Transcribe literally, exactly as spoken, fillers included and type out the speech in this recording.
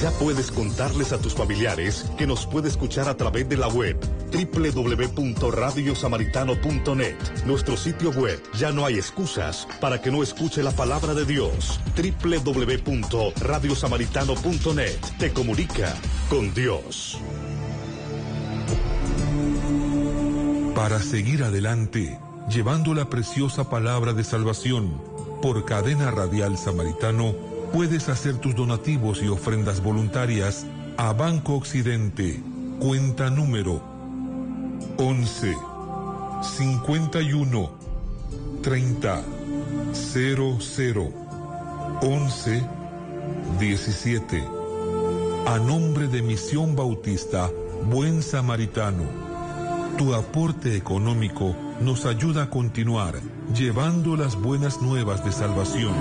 Ya puedes contarles a tus familiares que nos puede escuchar a través de la web doble u doble u doble u punto radio samaritano punto net. Nuestro sitio web, ya no hay excusas para que no escuche la palabra de Dios. doble u doble u doble u punto radio samaritano punto net. Te comunica con Dios. Para seguir adelante, llevando la preciosa palabra de salvación por Cadena Radial Samaritano, puedes hacer tus donativos y ofrendas voluntarias a Banco Occidente, cuenta número once, cincuenta y uno, treinta, cero cero, once, diecisiete. A nombre de Misión Bautista Buen Samaritano. Tu aporte económico nos ayuda a continuar llevando las buenas nuevas de salvación.